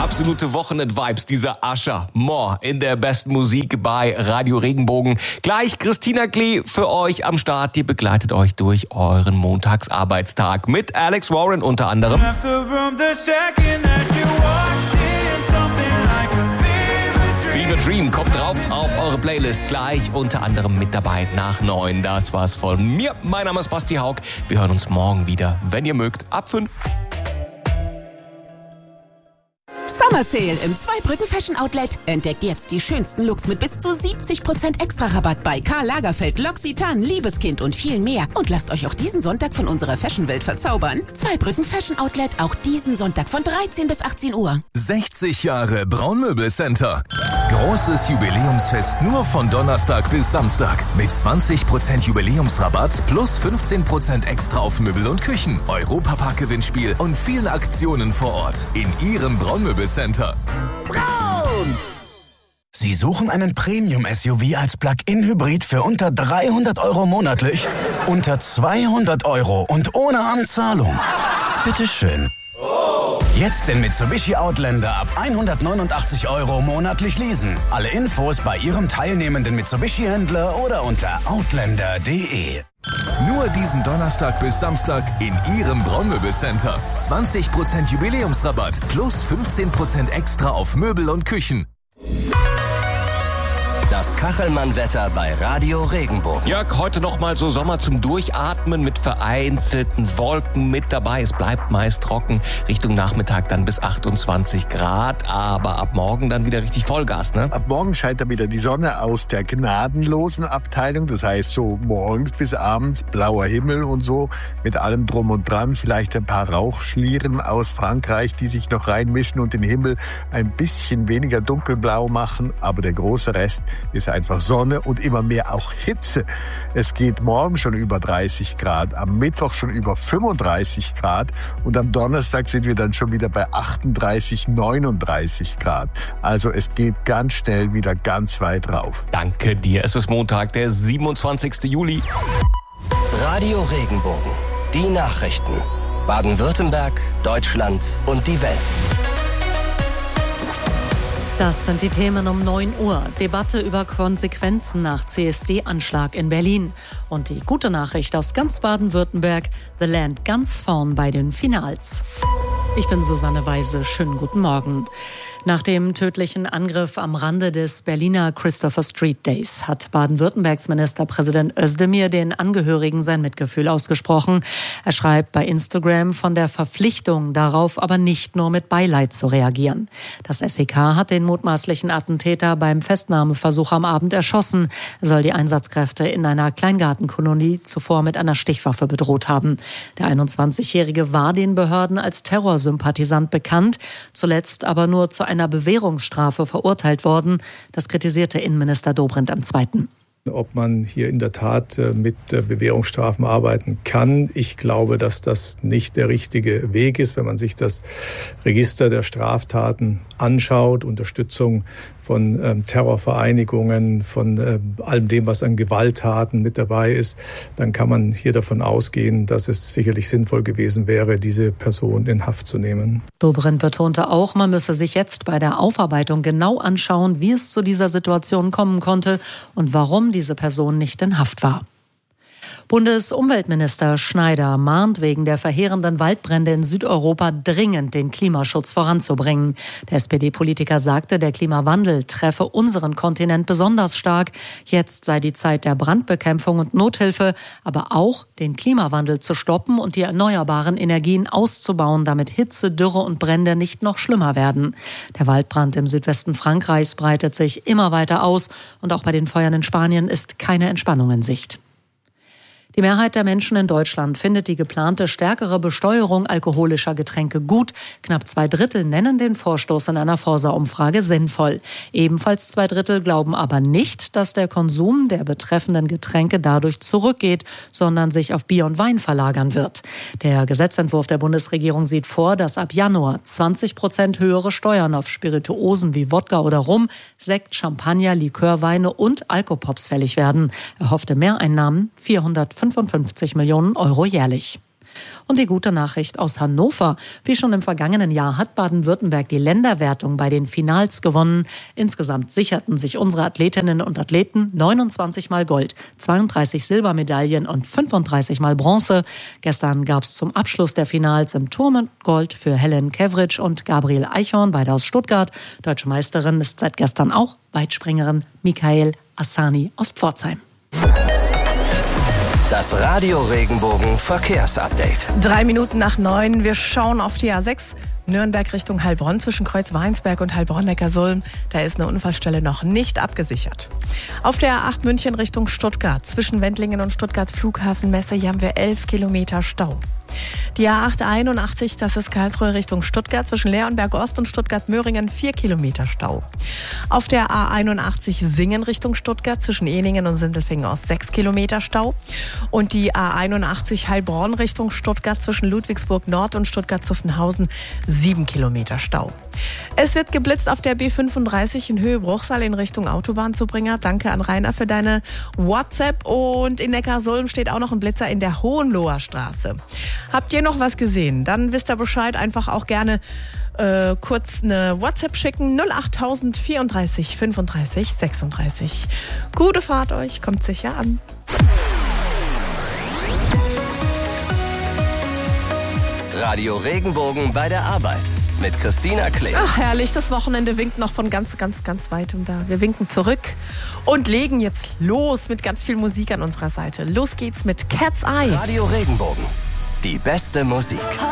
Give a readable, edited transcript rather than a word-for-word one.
Absolute Wochenend-Vibes, dieser Usher. More in der besten Musik bei Radio Regenbogen. Gleich Christina Klee für euch am Start. Die begleitet euch durch euren Montagsarbeitstag mit Alex Warren unter anderem. Fever Dream kommt drauf auf eure Playlist. Gleich unter anderem mit dabei nach 9. Das war's von mir. Mein Name ist Basti Haug. Wir hören uns morgen wieder, wenn ihr mögt, ab 5. Summer Sale im Zweibrücken Fashion Outlet. Entdeckt jetzt die schönsten Looks mit bis zu 70% Extra-Rabatt bei Karl Lagerfeld, L'Occitane, Liebeskind und viel mehr. Und lasst euch auch diesen Sonntag von unserer Fashion-Welt verzaubern. Zweibrücken Fashion Outlet, auch diesen Sonntag von 13 bis 18 Uhr. 60 Jahre Braunmöbelcenter. Großes Jubiläumsfest nur von Donnerstag bis Samstag. Mit 20% Jubiläumsrabatt plus 15% extra auf Möbel und Küchen. Europapark-Gewinnspiel und vielen Aktionen vor Ort. In Ihrem Braunmöbelcenter. Braun! Sie suchen einen Premium-SUV als Plug-in-Hybrid für unter 300 € monatlich? Unter 200 € und ohne Anzahlung? Bitteschön. Jetzt den Mitsubishi Outlander ab 189 € monatlich leasen. Alle Infos bei Ihrem teilnehmenden Mitsubishi-Händler oder unter outlander.de. Nur diesen Donnerstag bis Samstag in Ihrem Braunmöbelcenter. 20% Jubiläumsrabatt plus 15% extra auf Möbel und Küchen. Das Kachelmann-Wetter bei Radio Regenbogen. Jörg, heute noch mal so Sommer zum Durchatmen mit vereinzelten Wolken mit dabei. Es bleibt meist trocken. Richtung Nachmittag dann bis 28 Grad. Aber ab morgen dann wieder richtig Vollgas, ne? Ab morgen scheint dann wieder die Sonne aus der gnadenlosen Abteilung. Das heißt so morgens bis abends blauer Himmel und so mit allem drum und dran. Vielleicht ein paar Rauchschlieren aus Frankreich, die sich noch reinmischen und den Himmel ein bisschen weniger dunkelblau machen. Aber der große Rest ist einfach Sonne und immer mehr auch Hitze. Es geht morgen schon über 30 Grad, am Mittwoch schon über 35 Grad und am Donnerstag sind wir dann schon wieder bei 38, 39 Grad. Also es geht ganz schnell wieder ganz weit rauf. Danke dir. Es ist Montag, der 27. Juli. Radio Regenbogen. Die Nachrichten. Baden-Württemberg, Deutschland und die Welt. Das sind die Themen um 9 Uhr. Debatte über Konsequenzen nach CSD-Anschlag in Berlin. Und die gute Nachricht aus ganz Baden-Württemberg: The Land ganz vorn bei den Finals. Ich bin Susanne Weise. Schönen guten Morgen. Nach dem tödlichen Angriff am Rande des Berliner Christopher Street Days hat Baden-Württembergs Ministerpräsident Özdemir den Angehörigen sein Mitgefühl ausgesprochen. Er schreibt bei Instagram von der Verpflichtung, darauf aber nicht nur mit Beileid zu reagieren. Das SEK hat den mutmaßlichen Attentäter beim Festnahmeversuch am Abend erschossen. Er soll die Einsatzkräfte in einer Kleingartenkolonie zuvor mit einer Stichwaffe bedroht haben. Der 21-Jährige war den Behörden als Terrorsympathisant bekannt, zuletzt aber nur zu einer Bewährungsstrafe verurteilt worden. Das kritisierte Innenminister Dobrindt am 2. Ob man hier in der Tat mit Bewährungsstrafen arbeiten kann. Ich glaube, dass das nicht der richtige Weg ist, wenn man sich das Register der Straftaten anschaut, Unterstützung von Terrorvereinigungen, von allem dem, was an Gewalttaten mit dabei ist, dann kann man hier davon ausgehen, dass es sicherlich sinnvoll gewesen wäre, diese Person in Haft zu nehmen. Dobrindt betonte auch, man müsse sich jetzt bei der Aufarbeitung genau anschauen, wie es zu dieser Situation kommen konnte und warum diese Person nicht in Haft war. Bundesumweltminister Schneider mahnt wegen der verheerenden Waldbrände in Südeuropa dringend, den Klimaschutz voranzubringen. Der SPD-Politiker sagte, der Klimawandel treffe unseren Kontinent besonders stark. Jetzt sei die Zeit der Brandbekämpfung und Nothilfe, aber auch den Klimawandel zu stoppen und die erneuerbaren Energien auszubauen, damit Hitze, Dürre und Brände nicht noch schlimmer werden. Der Waldbrand im Südwesten Frankreichs breitet sich immer weiter aus und auch bei den Feuern in Spanien ist keine Entspannung in Sicht. Die Mehrheit der Menschen in Deutschland findet die geplante stärkere Besteuerung alkoholischer Getränke gut. Knapp 2/3 nennen den Vorstoß in einer Forsa-Umfrage sinnvoll. Ebenfalls 2/3 glauben aber nicht, dass der Konsum der betreffenden Getränke dadurch zurückgeht, sondern sich auf Bier und Wein verlagern wird. Der Gesetzentwurf der Bundesregierung sieht vor, dass ab Januar 20% höhere Steuern auf Spirituosen wie Wodka oder Rum, Sekt, Champagner, Likörweine und Alkopops fällig werden. Erhoffte Mehreinnahmen 455 Millionen Euro jährlich. Und die gute Nachricht aus Hannover. Wie schon im vergangenen Jahr hat Baden-Württemberg die Länderwertung bei den Finals gewonnen. Insgesamt sicherten sich unsere Athletinnen und Athleten 29 Mal Gold, 32 Silbermedaillen und 35 Mal Bronze. Gestern gab es zum Abschluss der Finals im Turm Gold für Helen Kevritsch und Gabriel Eichhorn, beide aus Stuttgart. Deutsche Meisterin ist seit gestern auch Weitspringerin Mikael Assani aus Pforzheim. Das Radio Regenbogen Verkehrsupdate. 8:03. Wir schauen auf die A6. Nürnberg Richtung Heilbronn zwischen Kreuz-Weinsberg und Heilbronn-Neckarsulm. Da ist eine Unfallstelle noch nicht abgesichert. Auf der A8 München Richtung Stuttgart zwischen Wendlingen und Stuttgart Flughafenmesse. Hier haben wir 11 Kilometer Stau. Die A8 81, das ist Karlsruhe Richtung Stuttgart zwischen Leonberg Ost und Stuttgart-Möhringen, 4 Kilometer Stau. Auf der A81 Singen Richtung Stuttgart zwischen Ehningen und Sindelfingen Ost 6 Kilometer Stau. Und die A81 Heilbronn Richtung Stuttgart zwischen Ludwigsburg Nord und Stuttgart-Zuffenhausen 7 Kilometer Stau. Es wird geblitzt auf der B35 in Höhe Bruchsal in Richtung Autobahnzubringer. Danke an Rainer für deine WhatsApp. Und in Neckarsulm steht auch noch ein Blitzer in der Hohenloher Straße. Habt ihr noch was gesehen? Dann wisst ihr Bescheid. Einfach auch gerne kurz eine WhatsApp schicken. 08000 34 35 36. Gute Fahrt euch. Kommt sicher an. Radio Regenbogen bei der Arbeit mit Christina Klee. Ach herrlich, das Wochenende winkt noch von ganz weitem da. Wir winken zurück und legen jetzt los mit ganz viel Musik an unserer Seite. Los geht's mit Cat's Eye. Radio Regenbogen, die beste Musik.